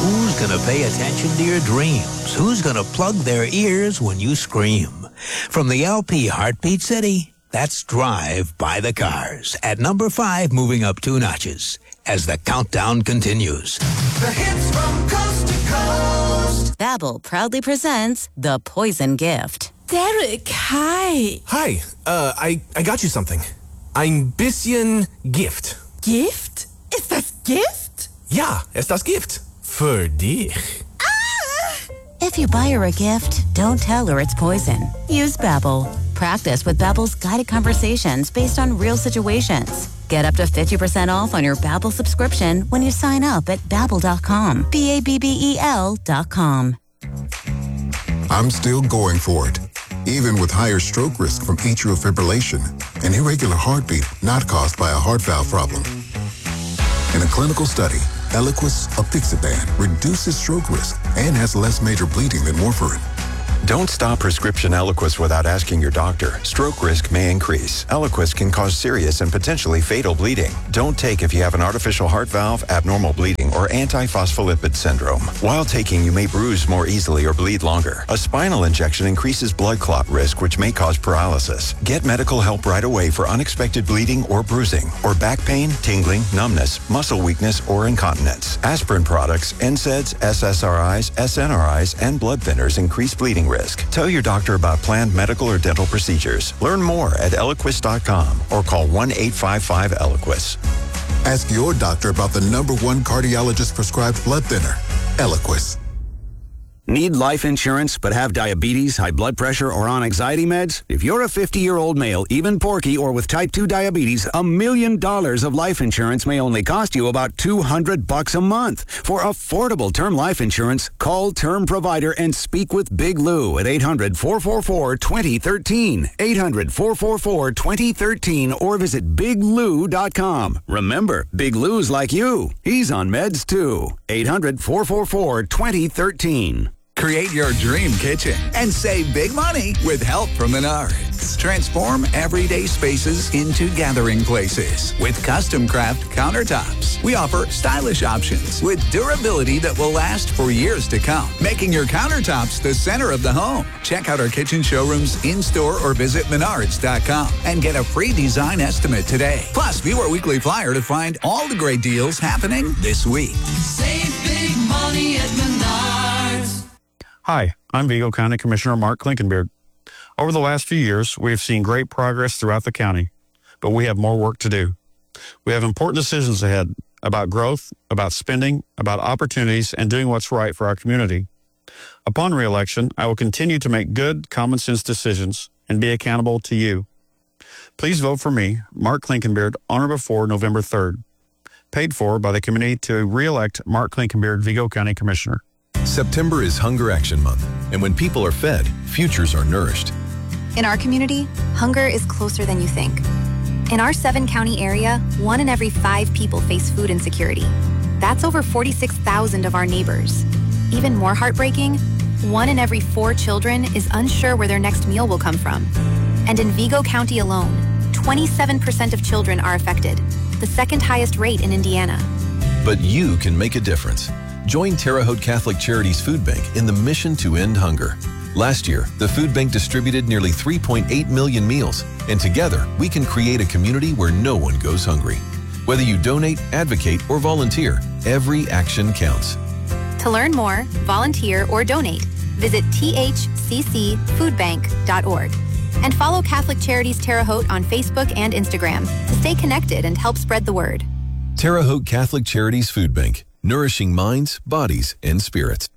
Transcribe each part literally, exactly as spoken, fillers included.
Who's gonna pay attention to your dreams? Who's gonna plug their ears when you scream? From the L P Heartbeat City, that's Drive by the Cars. At number five, moving up two notches as the countdown continues. The hits from coast to coast. Babbel proudly presents The Poison Gift. Derek, hi. Hi, uh, I, I got you something. Ein bisschen Gift. Gift? Ist das Gift? Ja, ist das Gift. Für dich. If you buy her a gift, don't tell her it's poison. Use Babbel. Practice with Babbel's guided conversations based on real situations. Get up to fifty percent off on your Babbel subscription when you sign up at babbel dot com. B A B B E L dot com. I'm still going for it, even with higher stroke risk from atrial fibrillation and irregular heartbeat not caused by a heart valve problem. In a clinical study, Eliquis apixaban reduces stroke risk and has less major bleeding than warfarin. Don't stop prescription Eliquis without asking your doctor. Stroke risk may increase. Eliquis can cause serious and potentially fatal bleeding. Don't take if you have an artificial heart valve, abnormal bleeding, or antiphospholipid syndrome. While taking, you may bruise more easily or bleed longer. A spinal injection increases blood clot risk, which may cause paralysis. Get medical help right away for unexpected bleeding or bruising, or back pain, tingling, numbness, muscle weakness, or incontinence. Aspirin products, N SAIDs, S S R Is, S N R Is, and blood thinners increase bleeding risk. Tell your doctor about planned medical or dental procedures. Learn more at Eliquis dot com or call one eight five five Eliquis. Ask your doctor about the number one cardiologist-prescribed blood thinner, Eliquis. Need life insurance but have diabetes, high blood pressure, or on anxiety meds? If you're a fifty-year-old male, even porky, or with type two diabetes, a million dollars of life insurance may only cost you about two hundred bucks a month. For affordable term life insurance, call Term Provider and speak with Big Lou at eight hundred, four four four, two zero one three, eight hundred, four four four, two zero one three, or visit big lou dot com. Remember, Big Lou's like you. He's on meds too. eight hundred, four four four, two zero one three. Create your dream kitchen and save big money with help from Menards. Transform everyday spaces into gathering places with custom craft countertops. We offer stylish options with durability that will last for years to come, making your countertops the center of the home. Check out our kitchen showrooms in-store or visit menards dot com and get a free design estimate today. Plus, view our weekly flyer to find all the great deals happening this week. Save big money at Menards. Hi, I'm Vigo County Commissioner Mark Klinkenbeard. Over the last few years, we have seen great progress throughout the county, but we have more work to do. We have important decisions ahead about growth, about spending, about opportunities, and doing what's right for our community. Upon re-election, I will continue to make good, common sense decisions and be accountable to you. Please vote for me, Mark Klinkenbeard, on or before November third. Paid for by the committee to re-elect Mark Klinkenbeard, Vigo County Commissioner. September is Hunger Action Month, and when people are fed, futures are nourished. In our community, hunger is closer than you think. In our seven-county area, one in every five people face food insecurity. That's over forty-six thousand of our neighbors. Even more heartbreaking, one in every four children is unsure where their next meal will come from. And in Vigo County alone, twenty-seven percent of children are affected, the second highest rate in Indiana. But you can make a difference. Join Terre Haute Catholic Charities Food Bank in the mission to end hunger. Last year, the food bank distributed nearly three point eight million meals, and together we can create a community where no one goes hungry. Whether you donate, advocate, or volunteer, every action counts. To learn more, volunteer, or donate, visit t h c c food bank dot org. And follow Catholic Charities Terre Haute on Facebook and Instagram to stay connected and help spread the word. Terre Haute Catholic Charities Food Bank, nourishing minds, bodies, and spirits.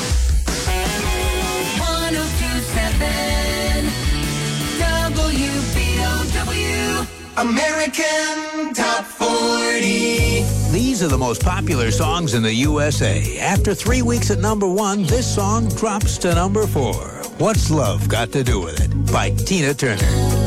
one oh two seven W B O W American Top forty. These are the most popular songs in the U S A. After three weeks at number one, this song drops to number four. What's Love Got to Do with It? By Tina Turner.